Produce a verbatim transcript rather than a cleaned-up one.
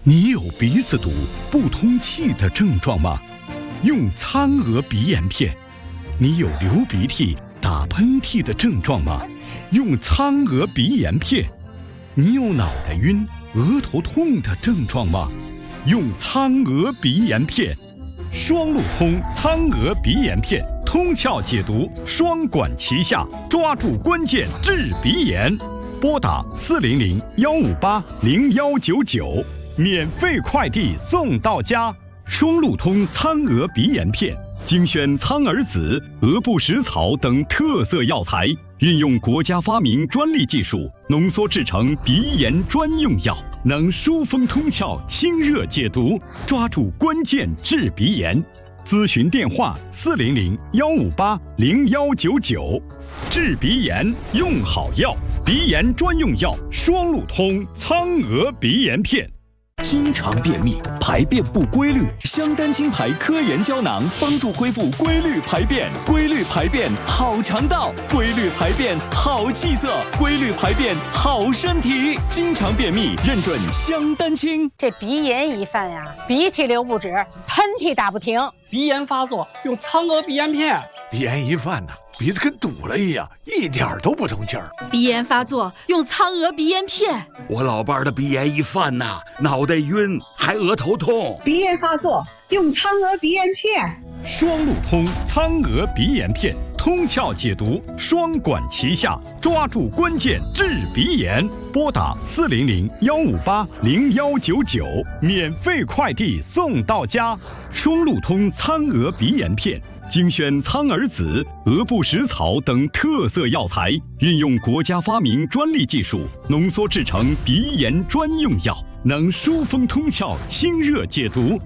你有鼻子堵、不通气的症状吗？用苍鹅鼻炎片。你有流鼻涕、打喷嚏的症状吗？用苍鹅鼻炎片。你有脑袋晕、额头痛的症状吗？用苍鹅鼻炎片。双路通苍鹅鼻炎片，通窍解毒，双管齐下，抓住关键治鼻炎。拨打四零零幺五八零幺九九，免费快递送到家。双路通苍鹅鼻炎片精选苍耳子、鹅不食草等特色药材，运用国家发明专利技术，浓缩制成鼻炎专用药，能疏风通窍、清热解毒，抓住关键治鼻炎。咨询电话：四零零幺五八零幺九九。治鼻炎用好药，鼻炎专用药双路通苍鹅鼻炎片。 经常便秘、排便不规律，香丹清排科研胶囊帮助恢复规律排便。规律排便好肠道，规律排便好气色，规律排便好身体。经常便秘认准香丹清。 这鼻炎一犯呀，鼻涕流不止，喷嚏打不停。 鼻炎发作用苍鹅鼻炎片。 鼻炎一犯呢，鼻子跟堵了一样，一点都不通气儿。 鼻炎发作用苍鹅鼻炎片。 我老伴儿的鼻炎一犯呐，脑袋晕，还额头痛。 鼻炎发作用苍鹅鼻炎片。 双路通苍鹅鼻炎片，通窍解毒，双管齐下，抓住关键治鼻炎。拨打四零零幺五八零幺九九，免费快递送到家。双路通苍鹅鼻炎片精选苍耳子、鹅不食草等特色药材，运用国家发明专利技术，浓缩制成鼻炎专用药，能疏风通窍、清热解毒，